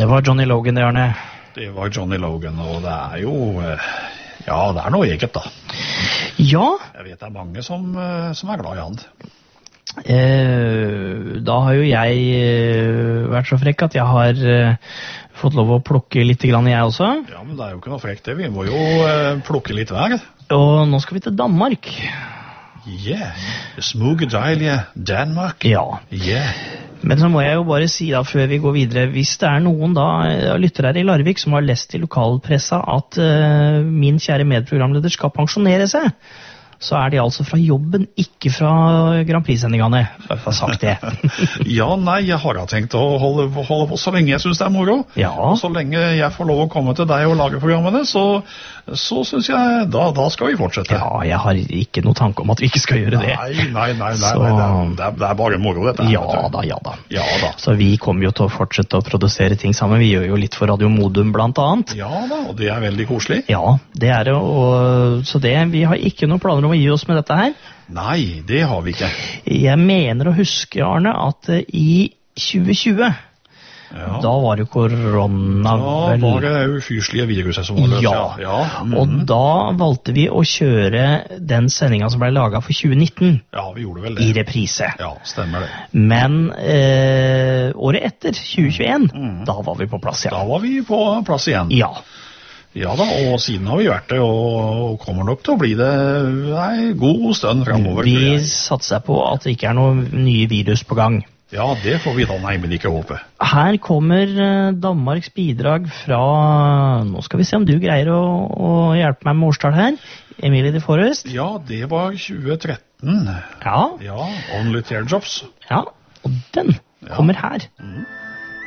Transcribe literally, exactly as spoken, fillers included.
det var Johnny Logan, det, Arne. Det var Johnny Logan, og det er jo, ja, det er noe eget da. Ja. Jeg vet det er mange som, som er glad i han. Eh, da har jo jeg eh, vært så frekk at jeg har eh, fått lov å plukke litt grann jeg også. Ja, men det er jo ikke noe frekt det, vi må jo eh, plukke litt hver. Og nå skal vi til Danmark. Yeah, smuge dejlige Danmark. Ja. Yeah. Men så må jeg jo bare si da, før vi går videre, hvis det er noen da lytter her i Larvik som har lest i lokalpressa at uh, min kjære medprogramleder skal pensjonere seg, så er de altså fra jobben, ikke fra Grand Prix-sendingene, bare for å ha sagt det. Ja, nei, jeg har da tenkt å holde, holde på så lenge jeg synes det er moro. Ja. Og så lenge jeg får lov å komme til deg og lage programmene, så, så synes jeg, da, da skal vi fortsette. Ja, jeg har ikke noe tanke om at vi ikke skal gjøre det. Nei, nei, nei, nei, så... nei det, er, det er bare moro dette. Ja da, ja da. Ja da. Så vi kommer jo til å fortsette å produsere ting sammen. Vi gjør jo litt for Radio Modum blant annet. Ja da, og det er veldig koselig. Ja, det er det, og så det, vi har ikke noen planer om å gi oss med dette her. Nei, det har vi ikke. Jeg mener å huske, Arne, at i tjue tjue, ja. Da var det korona, vel? Da var det ufyselige viruset som var løs, ja. Ja. Ja. Mm-hmm. Og da valgte vi å kjøre den sendingen som ble laget for tjue nitten. Ja, vi gjorde vel det. I reprise. Ja, stemmer det. Men eh, året etter, tjue tjueen, mm. da var vi på plass igjen. Da var vi på plass igjen. Ja. Ja da, og siden har vi vært det, og kommer nok til å bli det en god stund fremover. Vi satser på at det ikke er noen nye virus på gang. Ja, det får vi da nei, men ikke håpe. Her kommer Danmarks bidrag fra, nå skal vi se om du greier å, å hjelpe meg med årstall her, Emilie de Forest. Ja, det var tjue tretten. Ja. Ja, Only Teardrops. Ja, og den kommer her. Mm.